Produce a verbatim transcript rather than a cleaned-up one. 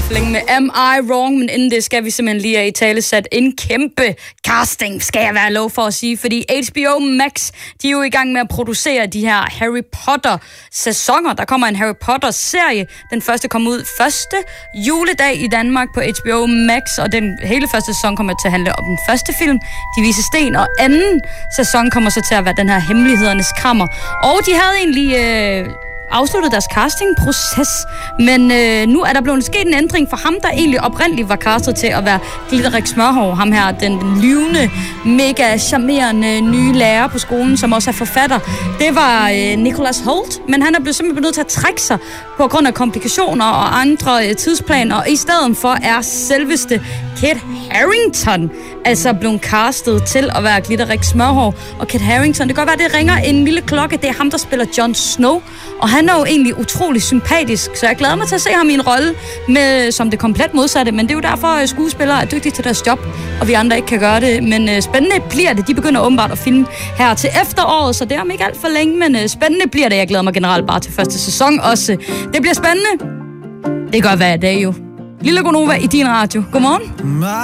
alt for længe med Am I Wrong, men inden det skal vi simpelthen lige have i tale sat en kæmpe casting, skal jeg være lov for at sige, fordi H B O Max, de er jo i gang med at producere de her Harry Potter-sæsoner. Der kommer en Harry Potter-serie. Den første kommer ud første juledag i Danmark på H B O Max, og den hele første sæson kommer til at handle om den første film, De Vise Sten, og anden sæson kommer så til at være den her Hemmelighedernes Kammer. Og de havde egentlig Øh, afsluttet deres castingproces, men øh, nu er der blevet sket en ændring for ham, der egentlig oprindeligt var castet til at være Glitterik Smørhår, ham her, den lyvende, mega charmerende nye lærer på skolen, som også er forfatter. Det var øh, Nicholas Hoult, men han er blevet simpelthen nødt til at trække sig på grund af komplikationer og andre øh, tidsplaner, og i stedet for er selveste Kit Harington altså blevet castet til at være Glitterik Smørhår. Og Kit Harington, det kan godt være, det ringer en lille klokke. Det er ham, der spiller Jon Snow, og han er jo egentlig utrolig sympatisk, så jeg glæder mig til at se ham i en rolle med, som det komplet modsatte, men det er jo derfor, at skuespillere er dygtige til deres job, og vi andre ikke kan gøre det. Men øh, spændende bliver det. De begynder åbenbart at filme her til efteråret, så det er om ikke alt for længe, men øh, spændende bliver det. Jeg glæder mig generelt bare til første sæson også. Det bliver spændende. Det gør hvad det er jo. Lille Gonova i din radio. Godmorgen.